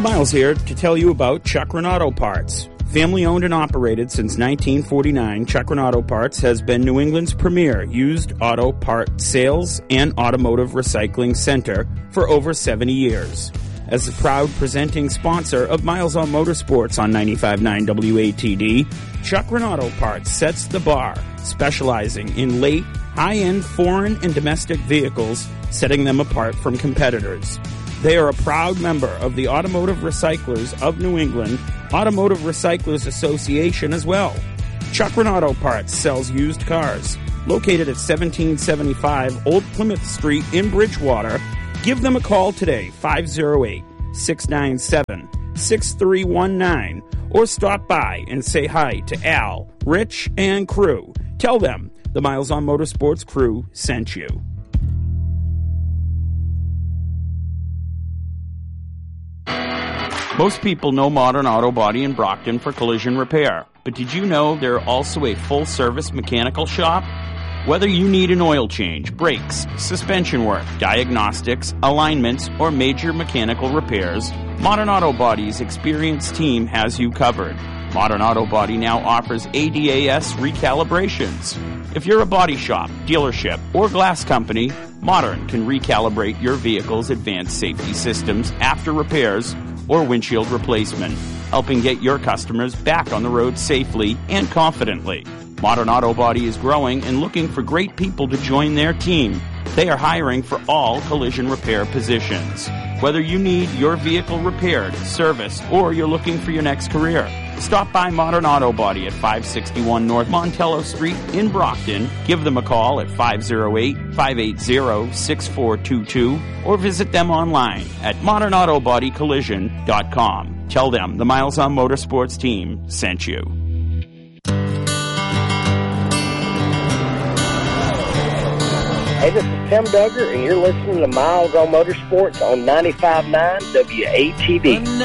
Miles here to tell you about Chuck Renato Parts. Family owned and operated since 1949, Chuck Renato Parts has been New England's premier used auto part sales and automotive recycling center for over 70 years. As the proud presenting sponsor of Miles on Motorsports on 95.9 WATD, Chuck Renato Parts sets the bar, specializing in late, high-end foreign and domestic vehicles, setting them apart from competitors. They are a proud member of the Automotive Recyclers of New England, Automotive Recyclers Association as well. Chuck Renato Parts sells used cars. Located at 1775 Old Plymouth Street in Bridgewater, give them a call today, 508-697-6319, or stop by and say hi to Al, Rich, and crew. Tell them the Miles on Motorsports crew sent you. Most people know Modern Auto Body in Brockton for collision repair, but did you know they're also a full-service mechanical shop? Whether you need an oil change, brakes, suspension work, diagnostics, alignments, or major mechanical repairs, Modern Auto Body's experienced team has you covered. Modern Auto Body now offers ADAS recalibrations. If you're a body shop, dealership, or glass company, Modern can recalibrate your vehicle's advanced safety systems after repairs or windshield replacement, helping get your customers back on the road safely and confidently. Modern Auto Body is growing and looking for great people to join their team. They are hiring for all collision repair positions. Whether you need your vehicle repaired, serviced, or you're looking for your next career, stop by Modern Auto Body at 561 North Montello Street in Brockton. Give them a call at 508-580-6422 or visit them online at modernautobodycollision.com. Tell them the Miles on Motorsports team sent you. Hey, this is Tim Duggar, and you're listening to Miles on Motorsports on 95.9 WATD.